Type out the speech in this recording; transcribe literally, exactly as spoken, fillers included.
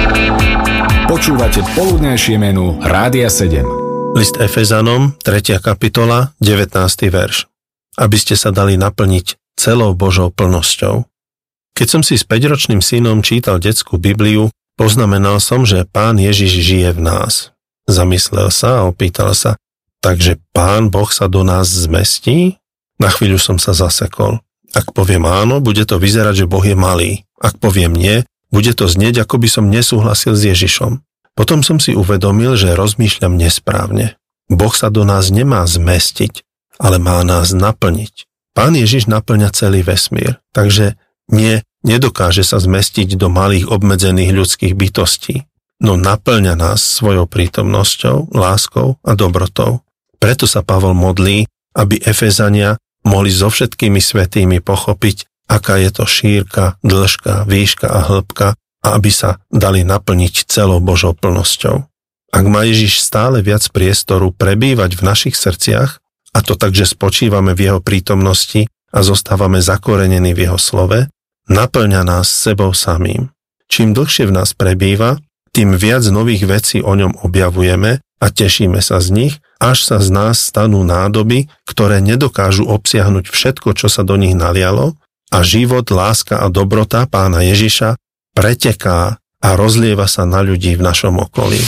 Počúvate poludnejšie menu Rádia sedem. List Efezanom, tretia kapitola, devätnásty verš. Aby ste sa dali naplniť celou Božou plnosťou. Keď som si s päťročným synom čítal detskú Bibliu, poznamenal som, že Pán Ježiš žije v nás. Zamyslel sa a opýtal sa, takže Pán Boh sa do nás zmestí? Na chvíľu som sa zasekol. Ak poviem áno, bude to vyzerať, že Boh je malý. Ak poviem nie, bude to znieť, ako by som nesúhlasil s Ježišom. Potom som si uvedomil, že rozmýšľam nesprávne. Boh sa do nás nemá zmestiť, ale má nás naplniť. Pán Ježiš naplňa celý vesmír, takže nie, nedokáže sa zmestiť do malých obmedzených ľudských bytostí, no naplňa nás svojou prítomnosťou, láskou a dobrotou. Preto sa Pavol modlí, aby Efezania mohli so všetkými svätými pochopiť, aká je to šírka, dĺžka, výška a hĺbka a aby sa dali naplniť celou Božou plnosťou. Ak má Ježiš stále viac priestoru prebývať v našich srdciach, a to tak, že spočívame v jeho prítomnosti a zostávame zakorenení v jeho slove, naplňa nás sebou samým. Čím dlhšie v nás prebýva, tým viac nových vecí o ňom objavujeme a tešíme sa z nich, až sa z nás stanú nádoby, ktoré nedokážu obsiahnuť všetko, čo sa do nich nalialo, a život, láska a dobrota Pána Ježiša preteká a rozlieva sa na ľudí v našom okolí.